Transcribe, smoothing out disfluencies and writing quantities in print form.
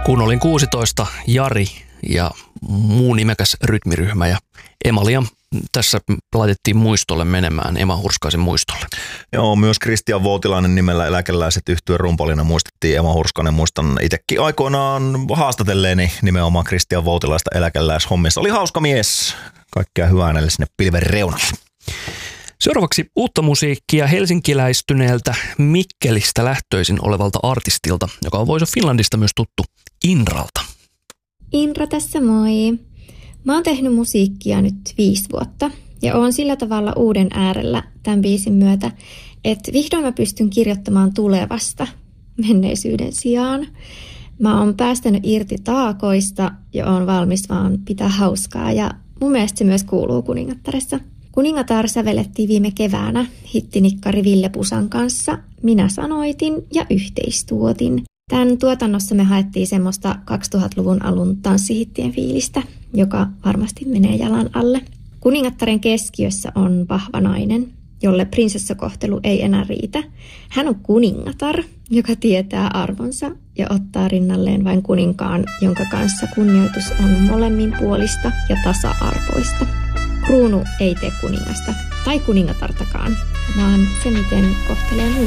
Kun olin 16, Jari ja muu nimekäs rytmiryhmä ja Emalia tässä laitettiin muistolle menemään, Ema Hurskaisen muistolle. Joo, myös Kristian Voutilainen nimellä Eläkeläiset -yhtyeen rumpalina muistettiin Ema Hurskainen. Muistan itsekin aikoinaan haastatelleeni nimenomaan Kristian Voutilaista eläkeläishommissa. Oli hauska mies. Kaikkea hyvää hänelle sinne pilven reunalle. Seuraavaksi uutta musiikkia helsinkiläistyneeltä Mikkelistä lähtöisin olevalta artistilta, joka on Voice of Finlandista myös tuttu, Inralta. Inra tässä moi. Mä oon tehnyt musiikkia nyt 5 vuotta ja oon sillä tavalla uuden äärellä tämän biisin myötä, että vihdoin mä pystyn kirjoittamaan tulevasta menneisyyden sijaan. Mä oon päästänyt irti taakoista ja oon valmis vaan pitää hauskaa ja mun mielestä se myös kuuluu Kuningattaressa. Kuningatar sävelettiin viime keväänä hittinikkari Ville Pusan kanssa. Minä sanoitin ja yhteistuotin. Tämän tuotannossa me haettiin semmoista 2000-luvun alun tanssihittien fiilistä, joka varmasti menee jalan alle. Kuningattaren keskiössä on vahva nainen, jolle prinsessakohtelu ei enää riitä. Hän on kuningatar, joka tietää arvonsa ja ottaa rinnalleen vain kuninkaan, jonka kanssa kunnioitus on molemminpuolista ja tasa-arvoista. Kruunu ei tee kuningasta tai kuningatartakaan, vaan se miten kohtelee muita.